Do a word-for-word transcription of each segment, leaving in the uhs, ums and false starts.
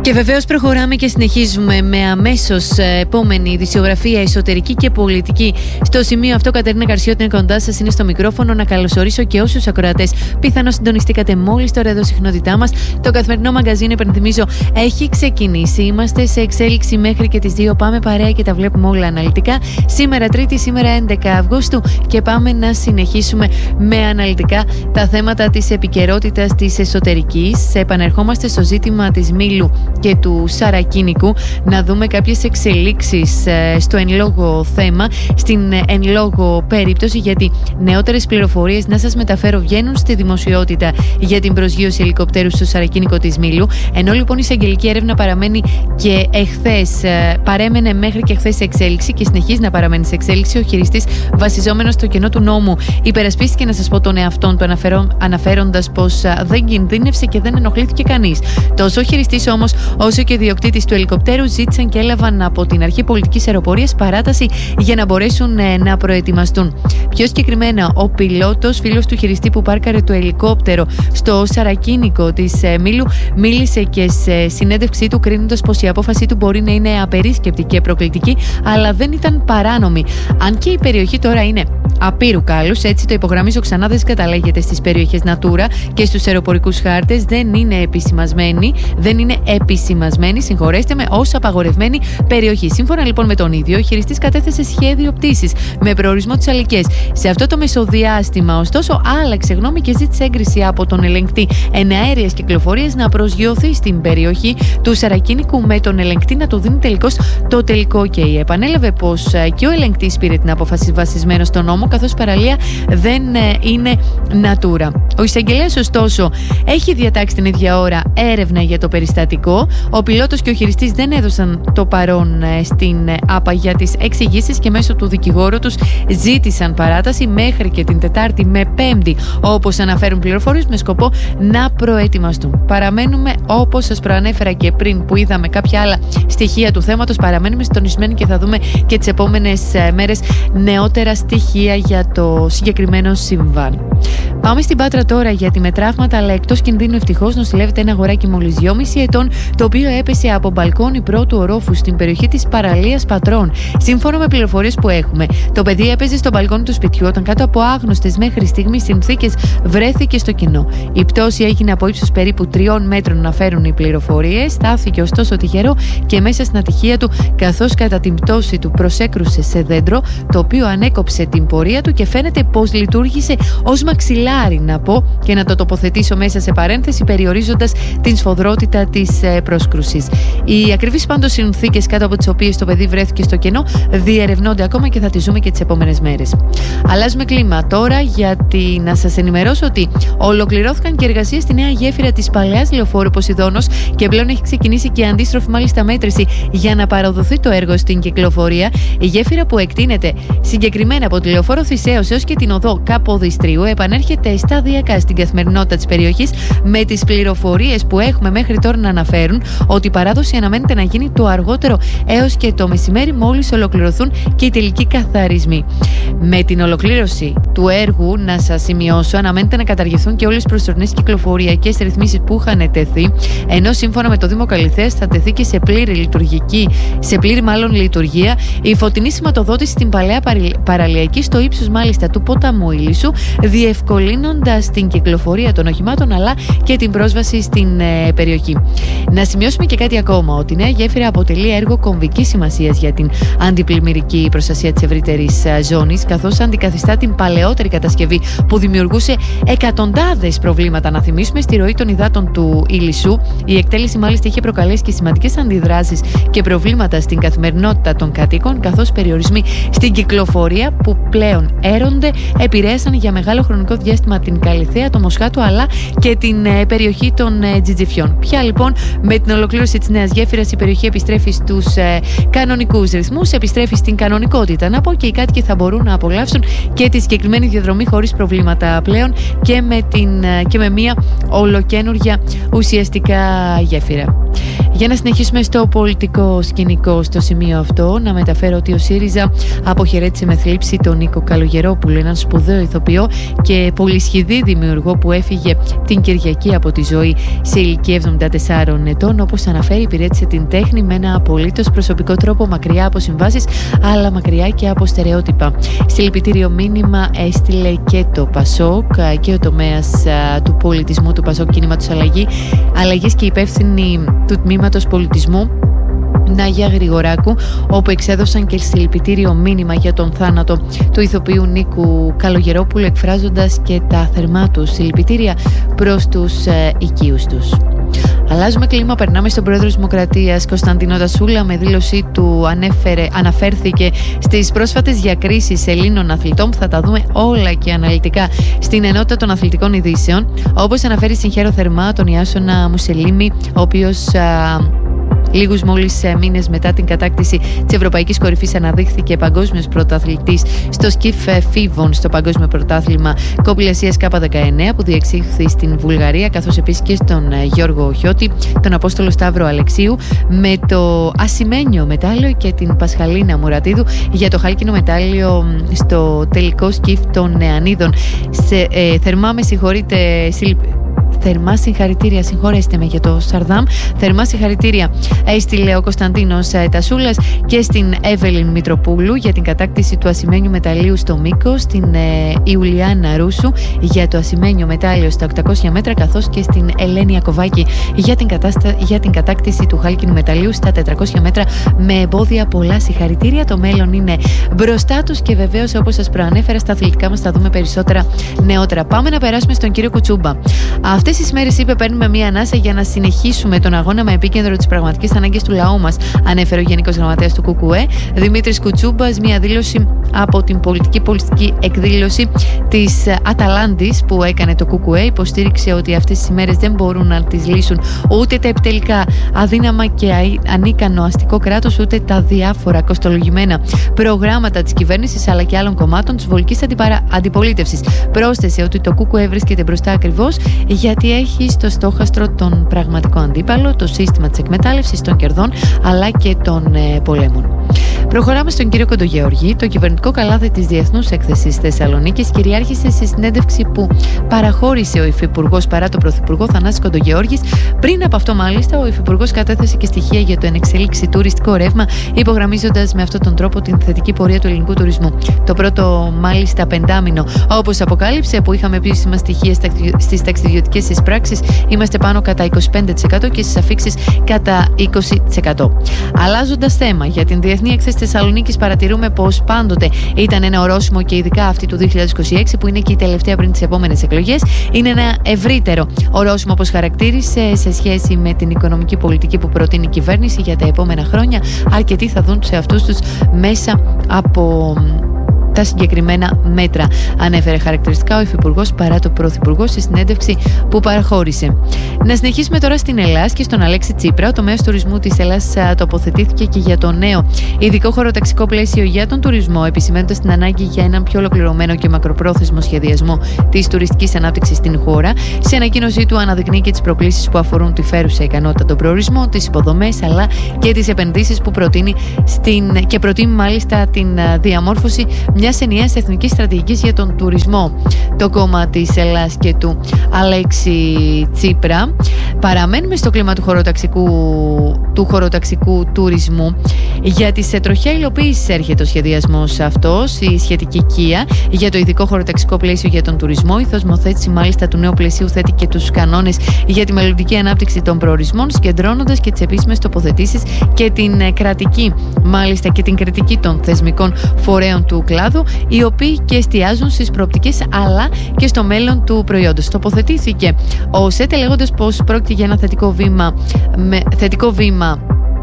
Και βεβαίως προχωράμε και συνεχίζουμε με αμέσως επόμενη ειδησιογραφία εσωτερική και πολιτική. Στο σημείο αυτό, Κατερίνα Καρσιώτη είναι κοντά σας, είναι στο μικρόφωνο. Να καλωσορίσω και όσους ακροατές πιθανώς συντονιστήκατε μόλις τώρα εδώ συχνότητά μας. Το καθημερινό μαγκαζίνο, υπενθυμίζω, έχει ξεκινήσει. Είμαστε σε εξέλιξη μέχρι και τις δύο. Πάμε παρέα και τα βλέπουμε όλα αναλυτικά. Σήμερα Τρίτη, σήμερα έντεκα Αυγούστου, και πάμε να συνεχίσουμε με αναλυτικά τα θέματα της επικαιρότητας της εσωτερικής. Επανερχόμαστε στο ζήτημα της Μήλου και του Σαρακίνικου, να δούμε κάποιες εξελίξεις στο εν λόγω θέμα, στην εν λόγω περίπτωση, γιατί νεότερες πληροφορίες να σας μεταφέρω βγαίνουν στη δημοσιότητα για την προσγείωση ελικοπτέρου στο Σαρακίνικο της Μήλου. Ενώ λοιπόν η εισαγγελική έρευνα παραμένει και εχθές, παρέμενε μέχρι και εχθές σε εξέλιξη και συνεχίζει να παραμένει σε εξέλιξη, ο χειριστής, βασιζόμενος στο κενό του νόμου, υπερασπίστηκε, να σας πω, τον εαυτόν του, αναφέροντας πως δεν κινδύνευσε και δεν ενοχλήθηκε κανείς. Τόσο ο χειριστής όμως όσο και ο ιδιοκτήτης του ελικοπτέρου ζήτησαν και έλαβαν από την αρχή πολιτικής αεροπορίας παράταση για να μπορέσουν ε, να προετοιμαστούν. Πιο συγκεκριμένα, ο πιλότος, φίλος του χειριστή που πάρκαρε το ελικόπτερο στο Σαρακίνικο της ε, Μήλου, μίλησε και σε συνέντευξή του κρίνοντας πως η απόφασή του μπορεί να είναι απερίσκεπτη και προκλητική, αλλά δεν ήταν παράνομη. Αν και η περιοχή τώρα είναι απείρου κάλους, έτσι το υπογραμμίζω ξανά, δεν καταλέγεται στις περιοχές Natura και στους αεροπορικούς χάρτες, δεν είναι επισημασμένη, δεν είναι επισημασμένη, συγχωρέστε με, ως απαγορευμένη περιοχή. Σύμφωνα λοιπόν με τον ίδιο, ο χειριστής κατέθεσε σχέδιο πτήσης με προορισμό τις Αλικές. Σε αυτό το μεσοδιάστημα, ωστόσο, άλλαξε γνώμη και ζήτησε έγκριση από τον ελεγκτή εναέριας κυκλοφορίας να προσγειωθεί στην περιοχή του Σαρακίνικου, με τον ελεγκτή να του δίνει τελικώς το τελικό OK. Επανέλαβε πως και ο ελεγκτής πήρε την απόφαση βασισμένο στον νόμο, καθώς παραλία δεν είναι Natura. Ο εισαγγελέας, ωστόσο, έχει διατάξει την ίδια ώρα έρευνα για το περιστατικό. Ο πιλότος και ο χειριστής δεν έδωσαν το παρόν στην ΑΠΑ για τις εξηγήσεις και μέσω του δικηγόρου τους ζήτησαν παράταση μέχρι και την Τετάρτη με Πέμπτη, όπως αναφέρουν πληροφορίες, με σκοπό να προετοιμαστούν. Παραμένουμε, όπως σας προανέφερα και πριν που είδαμε κάποια άλλα στοιχεία του θέματος, παραμένουμε συντονισμένοι και θα δούμε και τις επόμενες μέρες νεότερα στοιχεία για το συγκεκριμένο συμβάν. Πάμε στην Πάτρα τώρα, γιατί με τραύματα αλλά εκτός κινδύνου ευτυχώς νοσηλεύεται ένα αγοράκι μόλις δυόμισι ετών, το οποίο έπεσε από μπαλκόνι πρώτου ορόφου στην περιοχή της παραλίας Πατρών. Σύμφωνα με πληροφορίες που έχουμε, το παιδί έπαιζε στο μπαλκόνι του σπιτιού όταν κάτω από άγνωστες μέχρι στιγμής συνθήκες βρέθηκε στο κενό. Η πτώση έγινε από ύψος περίπου τριών μέτρων, αναφέρουν οι πληροφορίες. Στάθηκε ωστόσο τυχερό και μέσα στην ατυχία του, καθώς κατά την πτώση του προσέκρουσε σε δέντρο, το οποίο ανέκοψε την πορεία του και φαίνεται πως λειτουργήσε ως μαξιλάρι, να πω και να το τοποθετήσω μέσα σε παρένθεση, περιορίζοντας την σφοδρότητα της πρόσκρουσης. Οι ακριβείς πάντως συνθήκες κάτω από τις οποίες το παιδί βρέθηκε στο κενό διερευνώνται ακόμα και θα τις ζούμε και τις επόμενες μέρες. Αλλάζουμε κλίμα τώρα, γιατί να σας ενημερώσω ότι ολοκληρώθηκαν και εργασίες στη νέα γέφυρα της Παλαιάς Λεωφόρου Ποσειδώνος και πλέον έχει ξεκινήσει και αντίστροφη μάλιστα μέτρηση για να παραδοθεί το έργο στην κυκλοφορία. Η γέφυρα, που εκτείνεται συγκεκριμένα από τη Λεωφόρο Θησέως έως και την οδό Καποδιστρίου, επανέρχεται σταδιακά στην καθημερινότητα της περιοχής, με τις πληροφορίες που έχουμε μέχρι τώρα να αναφέρουν ότι η παράδοση αναμένεται να γίνει το αργότερο έως και το μεσημέρι, μόλις ολοκληρωθούν και οι τελικοί καθαρισμοί. Με την ολοκλήρωση του έργου, να σας σημειώσω, αναμένεται να καταργηθούν και όλες τις προσωρινές κυκλοφοριακές ρυθμίσεις που είχαν τεθεί, ενώ σύμφωνα με το Δήμο Καλιθέας θα τεθεί και σε πλήρη λειτουργική, σε πλήρη μάλλον λειτουργία, η φωτεινή σηματοδότηση στην Παλαιά Παραλιακή, στο ύψος μάλιστα του ποταμού Ήλισσου, διευκολύνοντας την κυκλοφορία των οχημάτων αλλά και την πρόσβαση στην ε, περιοχή. Να σημειώσουμε και κάτι ακόμα, ότι η νέα γέφυρα αποτελεί έργο κομβικής σημασίας για την αντιπλημμυρική προστασία της ευρύτερης ζώνης, καθώς αντικαθιστά την παλαιότερη κατασκευή που δημιουργούσε εκατοντάδες προβλήματα. Να θυμίσουμε, στη ροή των υδάτων του Ήλισσου. Η εκτέλεση μάλιστα είχε προκαλέσει και σημαντικές αντιδράσεις και προβλήματα στην καθημερινότητα των κατοίκων, καθώς περιορισμοί στην κυκλοφορία που πλέον έρονται επηρέασαν για μεγάλο χρονικό διάστημα την Καλιθέα, το Μοσχάτο αλλά και την ε, περιοχή των ε, Τζιτζιφιών. Πια λοιπόν με την ολοκλήρωση της νέας γέφυρας η περιοχή επιστρέφει στους ε, κανονικούς ρυθμούς, επιστρέφει στην κανονικότητα, να πω, και οι κάτοικοι θα μπορούν να απολαύσουν και τη συγκεκριμένη διαδρομή χωρίς προβλήματα πλέον και με, την, ε, και με μια ολοκένουργια ουσιαστικά γέφυρα. Για να συνεχίσουμε στο πολιτικό σκηνικό στο σημείο αυτό, να μεταφέρω ότι ο ΣΥΡΙΖΑ αποχαιρέτησε με θλίψη τον Νίκο Καλογερόπουλο, έναν σπουδαίο ηθοποιό και πολυσχηδή δημιουργό που έφυγε την Κυριακή από τη ζωή σε ηλικία εβδομήντα τεσσάρων ετών. Όπως αναφέρει, υπηρέτησε την τέχνη με ένα απολύτως προσωπικό τρόπο, μακριά από συμβάσεις αλλά μακριά και από στερεότυπα. Συλληπιτήριο μήνυμα έστειλε και το Πασόκ και ο τομέας του πολιτισμού του Πασόκ Κινήματος Αλλαγή, Αλλαγής και υπεύθυνοι του τμήματος πολιτισμού Νάγια Γρηγοράκου, όπου εξέδωσαν και συλληπιτήριο μήνυμα για τον θάνατο του ηθοποιού Νίκου Καλογερόπουλου, εκφράζοντας και τα θερμά τους συλληπιτήρια προς τους ε, οικείους τους. Αλλάζουμε κλίμα, περνάμε στον πρόεδρο της Δημοκρατίας Κωνσταντίνο Τασούλα. Με δήλωσή του ανέφερε, αναφέρθηκε στις πρόσφατες διακρίσεις Ελλήνων αθλητών, που θα τα δούμε όλα και αναλυτικά στην ενότητα των αθλητικών ειδήσεων. Όπως αναφέρει, συγχαίρω θερμά τον Ιάσονα Μουσελίμη, ο οποίος α, λίγους μόλις μήνες μετά την κατάκτηση της Ευρωπαϊκής Κορυφής αναδείχθηκε παγκόσμιος πρωταθλητής στο σκιφ φίβων στο Παγκόσμιο Πρωτάθλημα Κοπηλασίας Κάπα δεκαεννέα που διεξήχθη στην Βουλγαρία, καθώς επίσης και στον Γιώργο Χιώτη, τον Απόστολο Σταύρο Αλεξίου με το ασημένιο μετάλλιο και την Πασχαλίνα Μουρατίδου για το χάλκινο μετάλλιο στο τελικό σκιφ των νεανίδων. Σε, ε, θερμά με συγχωρείτε συλληπ... Θερμά συγχαρητήρια, συγχωρέστε με για το Σαρδάμ. Θερμά συγχαρητήρια έστειλε ο Κωνσταντίνος Τασούλας και στην Εύελιν Μητροπούλου για την κατάκτηση του ασημένιου μεταλλίου στο μήκος, στην ε, Ιουλιάνα Ρούσου για το ασημένιο μετάλλιο στα οκτακόσια μέτρα, καθώς και στην Ελένη Ακοβάκη για την, κατάστα... για την κατάκτηση του χάλκινου μεταλλίου στα τετρακόσια μέτρα με εμπόδια. Πολλά συγχαρητήρια. Το μέλλον είναι μπροστά τους και βεβαίως, όπως σας προανέφερα, στα αθλητικά μας θα δούμε περισσότερα νεότερα. Πάμε να περάσουμε στον κύριο Κουτσούμπα. Αυτές τις μέρες, είπε, παίρνουμε μία ανάσα για να συνεχίσουμε τον αγώνα με επίκεντρο τις πραγματικές ανάγκες του λαού μας, ανέφερε ο Γενικός Γραμματέας του ΚΚΕ, Δημήτρης Κουτσούμπας, μία δήλωση από την πολιτική πολιτική εκδήλωση της Αταλάντης που έκανε το ΚΚΕ. Υποστήριξε ότι αυτές τις ημέρες δεν μπορούν να τις λύσουν ούτε τα επιτελικά αδύναμα και ανίκανο αστικό κράτος, ούτε τα διάφορα κοστολογημένα προγράμματα της κυβέρνησης αλλά και άλλων κομμάτων της βολικής αντιπαρα... αντιπολίτευσης. Πρόσθεσε ότι το ΚΚΕ βρίσκεται μπροστά ακριβώς γιατί έχει στο στόχαστρο τον πραγματικό αντίπαλο, το σύστημα της εκμετάλλευσης των κερδών αλλά και των ε, πολέμων. Προχωράμε στον κύριο Κοντογεώργη. Το κυβερνητικό καλάθι της Διεθνούς Έκθεσης Θεσσαλονίκης κυριάρχησε στη συνέντευξη που παραχώρησε ο Υφυπουργός παρά τον Πρωθυπουργό Θανάση Κοντογεώργης. Πριν από αυτό, μάλιστα, ο Υφυπουργός κατέθεσε και στοιχεία για το ενεξελίξη τουριστικό ρεύμα, υπογραμμίζοντας με αυτόν τον τρόπο την θετική πορεία του ελληνικού τουρισμού. Το πρώτο, μάλιστα, πεντάμινο, όπως αποκάλυψε, που είχαμε επίσημα στοιχεία στις ταξιδιωτικές εισπράξεις, είμαστε πάνω κατά είκοσι πέντε τοις εκατό και στις αφίξεις κατά είκοσι τοις εκατό. Αλλάζοντας θέμα, για την Διεθνή Έκθεση Θεσσαλονίκης παρατηρούμε πως πάντοτε ήταν ένα ορόσημο και ειδικά αυτή του δύο χιλιάδες είκοσι έξι, που είναι και η τελευταία πριν τις επόμενες εκλογές, είναι ένα ευρύτερο ορόσημο, όπως χαρακτήρισε, σε σχέση με την οικονομική πολιτική που προτείνει η κυβέρνηση για τα επόμενα χρόνια. Αρκετοί θα δουν σε αυτούς τους μέσα από τα συγκεκριμένα μέτρα, ανέφερε χαρακτηριστικά ο Υφυπουργός παρά το Πρωθυπουργό στη συνέντευξη που παραχώρησε. Να συνεχίσουμε τώρα στην Ελλάδα και στον Αλέξη Τσίπρα. Ο τομέας τουρισμού της Ελλάδας τοποθετήθηκε και για το νέο ειδικό χωροταξικό πλαίσιο για τον τουρισμό, επισημαίνοντας την ανάγκη για έναν πιο ολοκληρωμένο και μακροπρόθεσμο σχεδιασμό της τουριστικής ανάπτυξης στην χώρα. Σε ανακοίνωσή του αναδεικνύει και τις προκλήσεις που αφορούν τη φέρουσα ικανότητα των προορισμών, τις υποδομές αλλά και τις επενδύσεις που προτείνει στην... και προτείνει μάλιστα την διαμόρφωση μιας ενιαίας εθνικής στρατηγικής για τον τουρισμό. Το κόμμα της Ελλάδας και του Αλέξη Τσίπρα. Παραμένουμε στο κλίμα του χωροταξικού, του χωροταξικού τουρισμού. Για τη σε τροχιά υλοποίηση έρχεται ο σχεδιασμός αυτός, η σχετική οικία για το ειδικό χωροταξικό πλαίσιο για τον τουρισμό. Η θεσμοθέτηση μάλιστα του νέου πλαισίου θέτει και τους κανόνες για τη μελλοντική ανάπτυξη των προορισμών, συγκεντρώνοντας και τις επίσημες τοποθετήσεις και την κρατική, μάλιστα και την κριτική των θεσμικών φορέων του κλάδου, οι οποίοι και εστιάζουν στις προοπτικές αλλά και στο μέλλον του προϊόντος. Τοποθετήθηκε ο ΣΕΤΕ λέγοντας πως πρόκειται για ένα θετικό βήμα, με, θετικό βήμα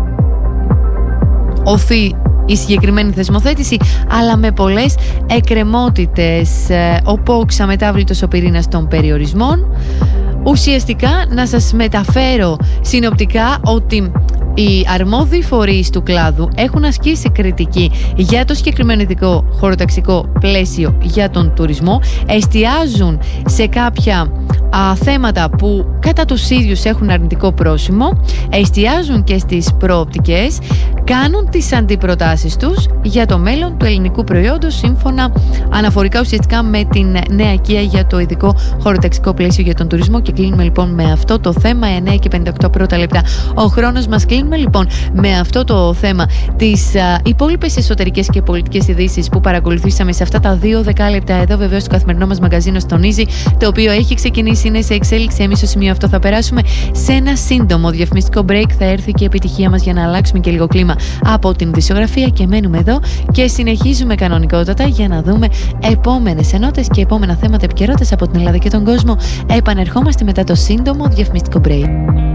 οθεί η συγκεκριμένη θεσμοθέτηση, αλλά με πολλές εκκρεμότητες. Ο ΠΟΚΣ αμετάβλητος ο πυρήνας των περιορισμών. Ουσιαστικά να σας μεταφέρω συνοπτικά ότι οι αρμόδιοι φορείς του κλάδου έχουν ασκήσει κριτική για το συγκεκριμένο ειδικό χωροταξικό πλαίσιο για τον τουρισμό, εστιάζουν σε κάποια α, θέματα που κατά τους ίδιους έχουν αρνητικό πρόσημο, εστιάζουν και στις προοπτικές, κάνουν τις αντιπροτάσεις τους για το μέλλον του ελληνικού προϊόντος σύμφωνα αναφορικά ουσιαστικά με την νέα οικία για το ειδικό χωροταξικό πλαίσιο για τον τουρισμό. Και κλείνουμε λοιπόν με αυτό το θέμα, εννιά και πενήντα οκτώ πρώτα λεπτά ο χρόνος μας. Κλείνουμε λοιπόν με αυτό το θέμα, τις υπόλοιπες εσωτερικές και πολιτικές ειδήσεις που παρακολουθήσαμε σε αυτά τα δύο δεκάλεπτα εδώ, βεβαίως το καθημερινό μας μαγαζίνο στον Easy, το οποίο έχει ξεκινήσει, είναι σε εξέλιξη. Εμείς στο σημείο αυτό θα περάσουμε σε ένα σύντομο διαφημιστικό break, θα έρθει και η επιτυχία μας για να αλλάξουμε και λίγο κλίμα από την δισογραφία και μένουμε εδώ και συνεχίζουμε κανονικότατα για να δούμε επόμενες ενότητες και επόμενα θέματα επικαιρότητας από την Ελλάδα και τον κόσμο. Επανερχόμαστε μετά το σύντομο διαφημιστικό break.